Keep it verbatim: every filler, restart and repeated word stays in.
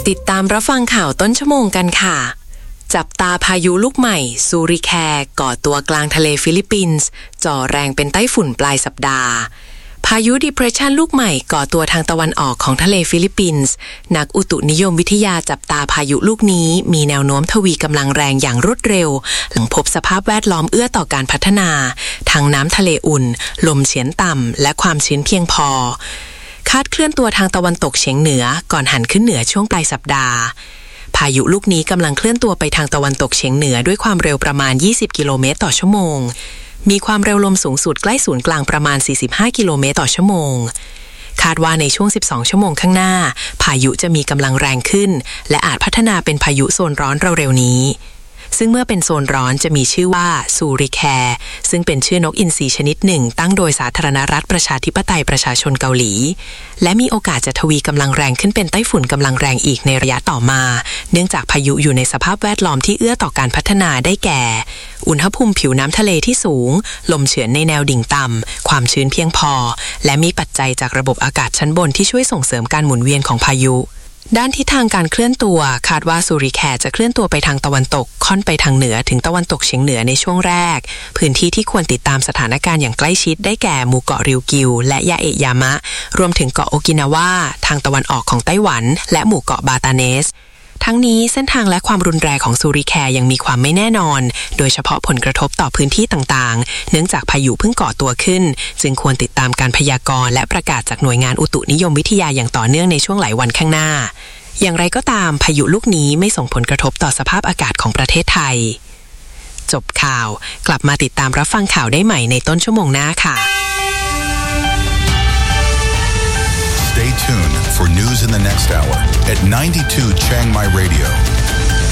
ติดตามรับฟังข่าวต้นชั่วโมงกันค่ะจับตาพายุลูกใหม่ซูริแคร์ก่อตัวกลางทะเลฟิลิปปินส์จ่อแรงเป็นไต้ฝุ่นปลายสัปดาห์พายุ Depression ลูกใหม่ก่อตัวทางตะวันออกของทะเลฟิลิปปินส์นักอุตุนิยมวิทยาจับตาพายุลูกนี้มีแนวโน้มทวีกำลังแรงอย่างรวดเร็วหลังพบสภาพแวดล้อมเอื้อต่อการพัฒนาทั้งน้ำทะเลอุ่นลมเฉียงต่ำและความชื้นเพียงพอคาดเคลื่อนตัวทางตะวันตกเฉียงเหนือก่อนหันขึ้นเหนือช่วงปลายสัปดาห์พายุลูกนี้กำลังเคลื่อนตัวไปทางตะวันตกเฉียงเหนือด้วยความเร็วประมาณยี่สิบกิโลเมตรต่อชั่วโมงมีความเร็วลมสูงสุดใกล้ศูนย์กลางประมาณสี่สิบห้ากิโลเมตรต่อชั่วโมงคาดว่าในช่วงสิบสองชั่วโมงข้างหน้าพายุจะมีกำลังแรงขึ้นและอาจพัฒนาเป็นพายุโซนร้อนเร็วๆนี้ซึ่งเมื่อเป็นโซนร้อนจะมีชื่อว่าซูริแคร์ซึ่งเป็นชื่อนกอินทรีชนิดหนึ่งตั้งโดยสาธารณรัฐประชาธิปไตยประชาชนเกาหลีและมีโอกาสจะทวีกำลังแรงขึ้นเป็นไต้ฝุ่นกำลังแรงอีกในระยะต่อมาเนื่องจากพายุอยู่ในสภาพแวดล้อมที่เอื้อต่อการพัฒนาได้แก่อุณหภูมิผิวน้ำทะเลที่สูงลมเฉือนในแนวดิ่งต่ำความชื้นเพียงพอและมีปัจจัยจากระบบอากาศชั้นบนที่ช่วยส่งเสริมการหมุนเวียนของพายุด้านทิศทางการเคลื่อนตัวคาดว่าซูริแคร์จะเคลื่อนตัวไปทางตะวันตกค่อนไปทางเหนือถึงตะวันตกเฉียงเหนือในช่วงแรกพื้นที่ที่ควรติดตามสถานการณ์อย่างใกล้ชิดได้แก่หมู่เกาะริวกิวและยาเอะยามะรวมถึงเกาะโอกินาวาทางตะวันออกของไต้หวันและหมู่เกาะบาตาเนสทั้งนี้เส้นทางและความรุนแรงของซูริแคร์ยังมีความไม่แน่นอนโดยเฉพาะผลกระทบต่อพื้นที่ต่างๆเนื่องจากพายุเพิ่งก่อตัวขึ้นจึงควรติดตามการพยากรณ์และประกาศจากหน่วยงานอุตุนิยมวิทยาอย่างต่อเนื่องในช่วงหลายวันข้างหน้าอย่างไรก็ตามพายุลูกนี้ไม่ส่งผลกระทบต่อสภาพอากาศของประเทศไทยจบข่าวกลับมาติดตามรับฟังข่าวได้ใหม่ในต้นชั่วโมงหน้าค่ะ Stay tuned for news in the next hour at ninety-two Chiang Mai Radio.